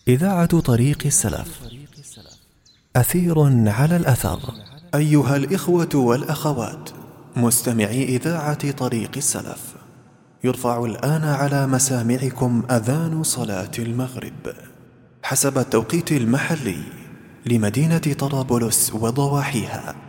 إذاعة طريق السلف. أثير على الأثر. أيها الإخوة والأخوات مستمعي إذاعة طريق السلف، يرفع الآن على مسامعكم أذان صلاة المغرب حسب التوقيت المحلي لمدينة طرابلس وضواحيها،